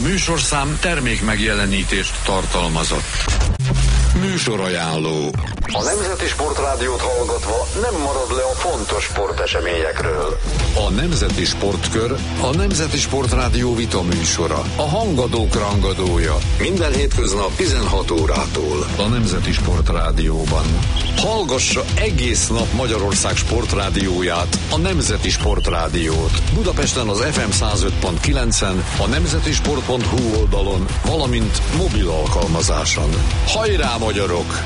műsorszám termék megjelenítést tartalmazott. Műsorajánló. A Nemzeti Sportrádiót hallgatva nem marad le a fontos sporteseményekről. A Nemzeti Sportkör a Nemzeti Sportrádió vitaműsora. A hangadók rangadója. Minden hétköznap 16 órától. A Nemzeti Sportrádióban. Hallgassa egész nap Magyarország sportrádióját, a Nemzeti Sportrádiót. Budapesten az FM 105.9-en, a nemzetisport.hu oldalon, valamint mobil alkalmazáson. Hajrá, magyarok!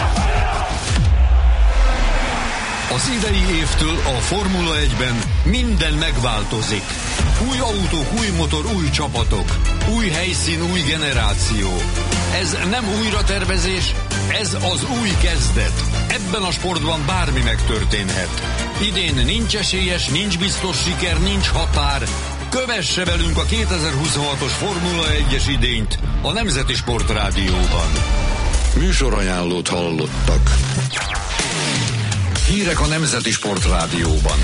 Az idei évtől a Formula 1-ben minden megváltozik. Új autók, új motor, új csapatok. Új helyszín, új generáció. Ez nem újratervezés, ez az új kezdet. Ebben a sportban bármi megtörténhet. Idén nincs esélyes, nincs biztos siker, nincs határ. Kövesse velünk a 2026-os Formula 1-es idényt a Nemzeti Sportrádióban. Műsorajánlót hallottak. Hírek a Nemzeti Sportrádióban.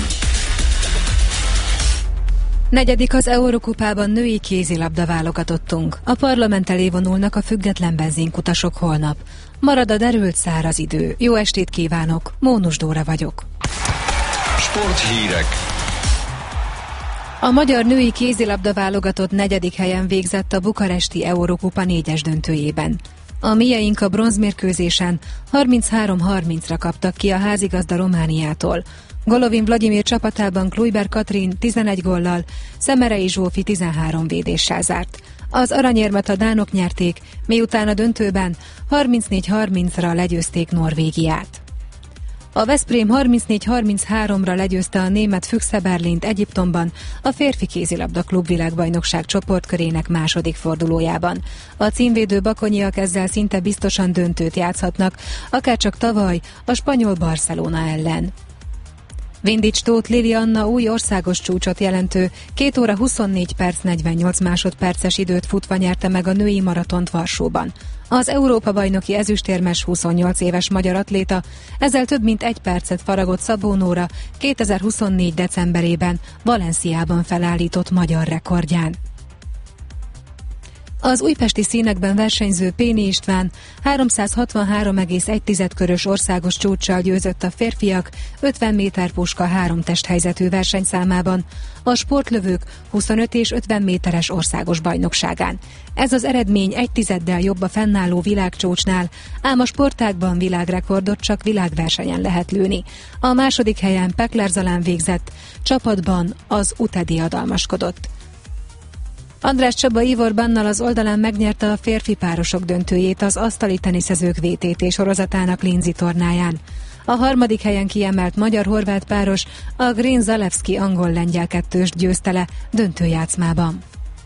Negyedik az Eurokupában női kézilabda válogatottunk. A parlament elé vonulnak a független benzinkutasok holnap. Marad a derült száraz idő. Jó estét kívánok, Mónus Dóra vagyok. Sporthírek. A magyar női kézilabda válogatott negyedik helyen végzett a bukaresti Eurokupa 4-es döntőjében. A mieink a bronzmérkőzésen 33-30-ra kaptak ki a házigazda Romániától. Golovin Vladimir csapatában Kluiber Katrin 11 góllal, Szemerei Zsófi 13 védéssel zárt. Az aranyérmet a dánok nyerték, miután a döntőben 34-30-ra legyőzték Norvégiát. A Veszprém 34-33-ra legyőzte a német Füchse Berlint Egyiptomban a férfi kézilabda klubvilágbajnokság csoportkörének második fordulójában. A címvédő bakonyiak ezzel szinte biztosan döntőt játszhatnak, akárcsak tavaly a spanyol Barcelona ellen. Vindics Tóth Lili Anna új országos csúcsot jelentő 2 óra 24 perc 48 másodperces időt futva nyerte meg a női maratont Varsóban. Az Európa-bajnoki ezüstérmes 28 éves magyar atléta ezzel több mint 1 percet faragott Szabó Nóra 2024 decemberében Valenciában felállított magyar rekordján. Az újpesti színekben versenyző Péni István 363,1 körös országos csúccsal győzött a férfiak 50 méter puska 3 testhelyzetű versenyszámában, a sportlövők 25 és 50 méteres országos bajnokságán. Ez az eredmény 1/10-del jobb a fennálló világcsúcsnál, ám a sportágban világrekordot csak világversenyen lehet lőni. A második helyen Pekler Zalán végzett, csapatban az UTE diadalmaskodott. András Csaba Ivor Bannal az oldalán megnyerte a férfi párosok döntőjét az asztali teniszezők VTT sorozatának Lindsay tornáján. A harmadik helyen kiemelt magyar-horvát páros a Green Zalewski angol-lengyel kettőst győzte le döntőjátszmában.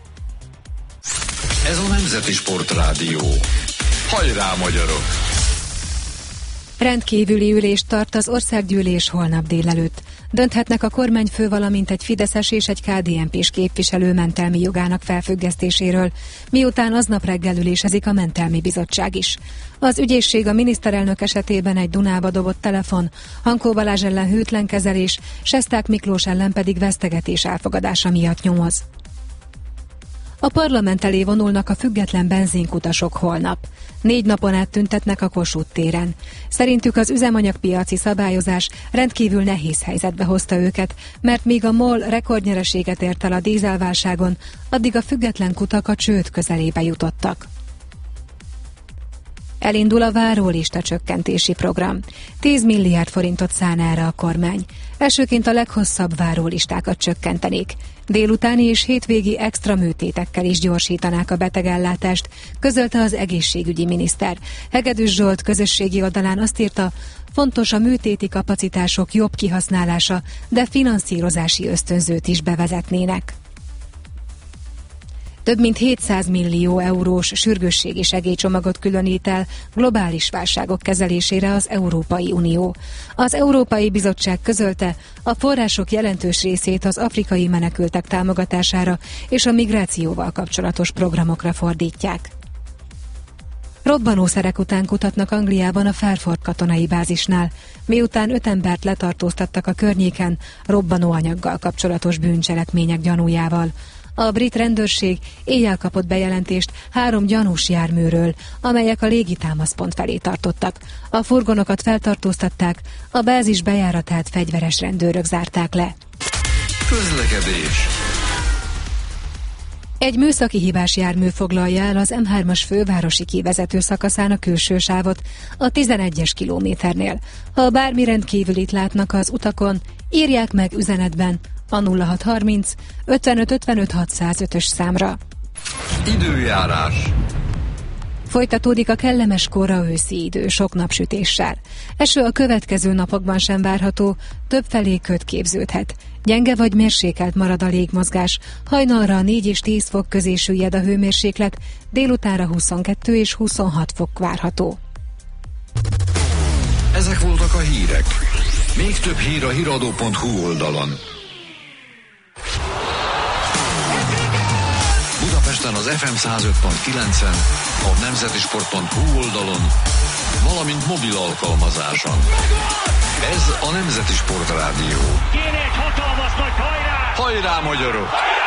Ez a Nemzeti Sportrádió. Hajrá, magyarok! Rendkívüli ülést tart az országgyűlés holnap délelőtt. Dönthetnek a kormányfő, valamint egy fideszes és egy KDNP-s képviselő mentelmi jogának felfüggesztéséről, miután aznap reggel ülésezik a mentelmi bizottság is. Az ügyészség a miniszterelnök esetében egy Dunába dobott telefon, Hankó Balázs ellen hűtlen kezelés, Sesták Miklós ellen pedig vesztegetés elfogadása miatt nyomoz. A parlament elé vonulnak a független benzinkutasok holnap. 4 napon át tüntetnek a Kossuth téren. Szerintük az üzemanyagpiaci szabályozás rendkívül nehéz helyzetbe hozta őket, mert míg a MOL rekordnyereséget ért el a dízelválságon, addig a független kutak a csőd közelébe jutottak. Elindul a várólista csökkentési program. 10 milliárd forintot szán erre a kormány. Elsőként a leghosszabb várólistákat csökkentenék. Délutáni és hétvégi extra műtétekkel is gyorsítanák a betegellátást, közölte az egészségügyi miniszter. Hegedűs Zsolt közösségi oldalán azt írta, fontos a műtéti kapacitások jobb kihasználása, de finanszírozási ösztönzőt is bevezetnének. Több mint 700 millió eurós sürgősségi segélycsomagot különít el globális válságok kezelésére az Európai Unió. Az Európai Bizottság közölte, a források jelentős részét az afrikai menekültek támogatására és a migrációval kapcsolatos programokra fordítják. Robbanószerek után kutatnak Angliában a Fairford katonai bázisnál, miután 5 embert letartóztattak a környéken robbanóanyaggal kapcsolatos bűncselekmények gyanújával. A brit rendőrség éjjel kapott bejelentést 3 gyanús járműről, amelyek a légitámaszpont felé tartottak. A furgonokat feltartóztatták, a bázis bejáratát fegyveres rendőrök zárták le. Közlekedés. Egy műszaki hibás jármű foglalja el az M3-as fővárosi kivezető szakaszán a külső sávot a 11-es kilométernél. Ha bármi rendkívülit látnak az utakon, írják meg üzenetben a 0630 55 55 605-ös számra. Időjárás. Folytatódik a kellemes kora őszi idő sok napsütéssel. Eső a következő napokban sem várható, többfelé köd képződhet. Gyenge vagy mérsékelt marad a légmozgás, hajnalra 4 és 10 fok közé süllyed a hőmérséklet, délutánra 22 és 26 fok várható. Ezek voltak a hírek. Még több hír a hiradó.hu oldalon. Budapesten az FM 105.9-en, a nemzetisport.hu oldalon, valamint mobil alkalmazáson. Ez a Nemzeti Sport Rádió. Kéne egy hatalmas nagy hajrá! Hajrá, magyarok!